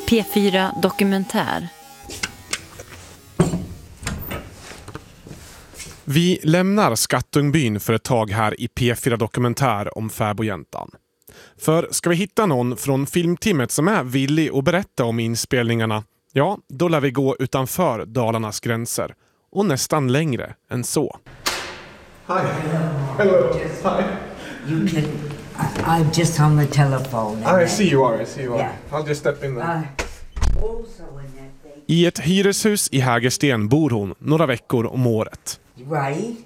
P4 Dokumentär. Vi lämnar Skattungbyn för ett tag här i P4 Dokumentär om fäbodjäntan. För ska vi hitta någon från filmteamet som är villig att berätta om inspelningarna, ja, då lär vi gå utanför Dalarnas gränser och nästan längre än så. Hi. Hello. Hi. You can. I'm just on the telephone. I see you are. Yeah. I'll just step in there. Also in that thing. I ett hyreshus i Hägersten bor hon några veckor om året. Right?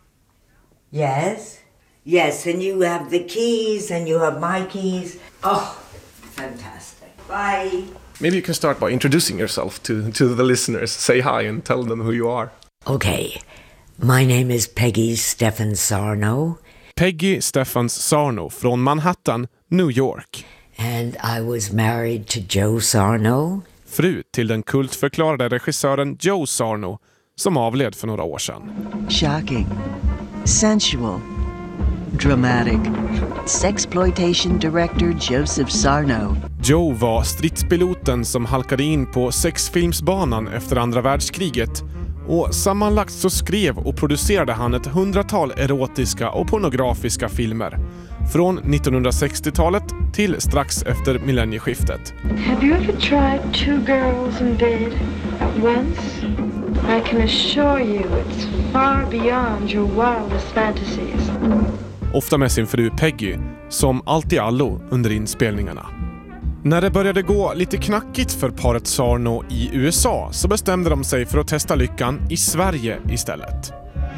Yes. Yes, and you have the keys and you have my keys. Oh, fantastic. Bye. Maybe you can start by introducing yourself to the listeners. Say hi and tell them who you are. Okay. My name is Peggy Stefan Sarno. Peggy Stefans Sarno från Manhattan, New York. And I was married to Joe Sarno. Fru till den kultförklarade regissören Joe Sarno som avled för några år sedan. Shocking, sensual, dramatic. Sexploitation director Joseph Sarno. Joe var stridspiloten som halkade in på sexfilmsbanan efter andra världskriget och sammanlagt så skrev och producerade han ett 100-tal erotiska och pornografiska filmer från 1960-talet till strax efter millennieskiftet. Have you ever tried two girls in bed at once? I can assure you it's far beyond your wildest fantasies. Ofta med sin fru Peggy, som allt i allo under inspelningarna. När det började gå lite knackigt för paret Sarno i USA så bestämde de sig för att testa lyckan i Sverige istället.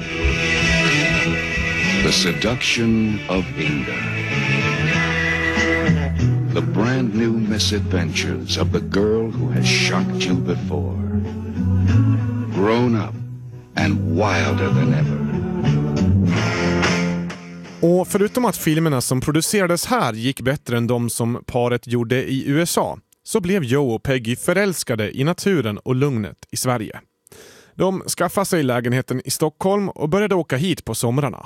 The Seduction of Inga. The brand new misadventures of the girl who has shocked you before. Grown up and wilder than ever. Och förutom att filmerna som producerades här gick bättre än de som paret gjorde i USA så blev Joe och Peggy förälskade i naturen och lugnet i Sverige. De skaffade sig lägenheten i Stockholm och började åka hit på somrarna.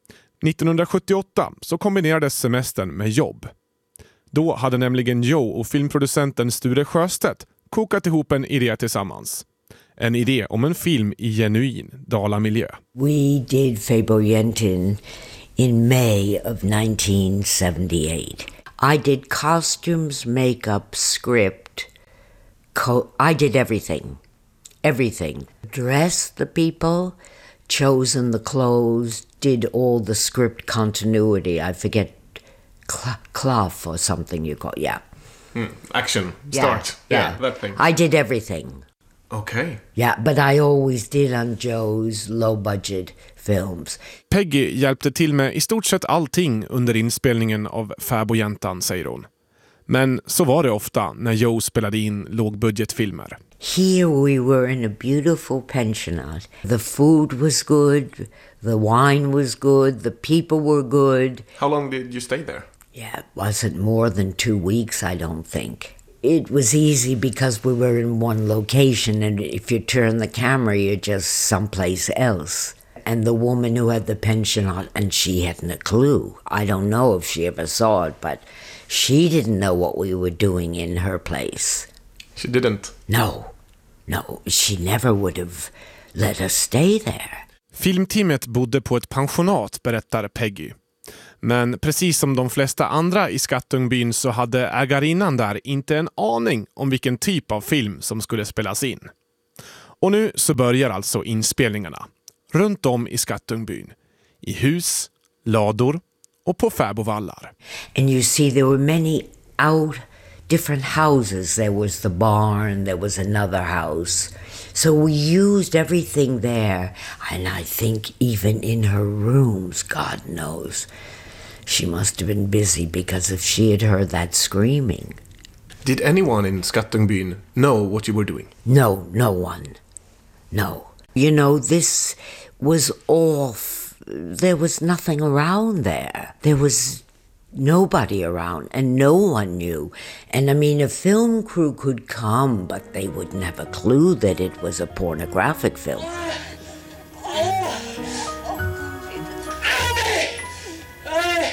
1978 så kombinerades semestern med jobb. Då hade nämligen Joe och filmproducenten Sture Sjöstedt kokat ihop en idé tillsammans. En idé om en film i genuin dalamiljö. We did Fäbodjäntan in May of 1978. I did costumes, makeup, script. I did everything. Everything. Dressed the people, chosen the clothes, did all the script continuity. I forget cloth or something you call it. Yeah. Action. Start. Yeah, that thing. I did everything. Okay. Yeah, but I always did on Joe's low-budget films. Peggy hjälpte till med i stort sett allting under inspelningen av Fäbodjäntan, säger hon. Men så var det ofta när Joe spelade in lågbudgetfilmer. Here we were in a beautiful pensionat. The food was good, the wine was good, the people were good. How long did you stay there? Yeah, it wasn't more than 2 weeks, I don't think. It was easy because we were in one location, and if you turn the camera, you're just someplace else. And the woman who had the pensionat, and she hadn't a clue. I don't know if she ever saw it, but she didn't know what we were doing in her place. She didn't? No, she never would have let us stay there. Filmteamet bodde på ett pensionat, berättar Peggy. Men precis som de flesta andra i Skattungbyn så hade ägarinnan där inte en aning om vilken typ av film som skulle spelas in. Och nu så börjar alltså inspelningarna. Runt om i Skattungbyn. I hus, lador och på fäbodvallar. And you see there were many different houses. There was the barn, there was another house. So we used everything there. And I think even in her rooms, God knows, she must have been busy, because if she had heard that screaming. Did anyone in Skattungbyn know what you were doing? No one. No. You know, this was off. There was nothing around there. There was nobody around, and no one knew. And I mean, a film crew could come, but they wouldn't have a clue that it was a pornographic film.